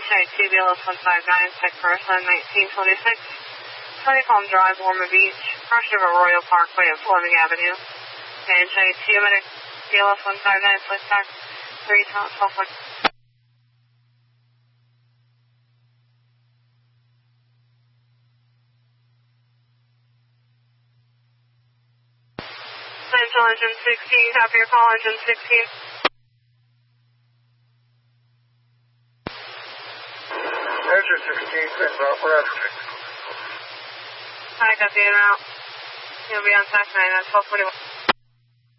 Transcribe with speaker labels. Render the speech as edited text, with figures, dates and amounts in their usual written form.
Speaker 1: TBLS 159, Tech Person 1926, Honeycomb Drive, Warmer Beach, Crush River Royal Parkway at Fleming Avenue. And TBLS 159, Swiss Tax 3 times 12. Central Engine 16, copy your call, Engine 16.
Speaker 2: Engine 16, Southwest.
Speaker 1: Hi, copy en route. You'll be on tax 9 at 1241.